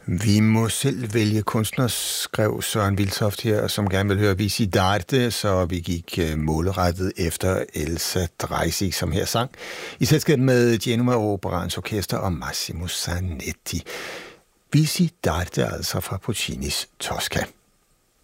Vi må selv vælge kunstner, skrev Søren Viltoft her, som gerne vil høre Visi d'arte, så vi gik målrettet efter Elsa Dreisig, som her sang, i selskab med Genova Operaens Orkester og Massimo Zanetti. Visi d'arte altså fra Puccinis Tosca.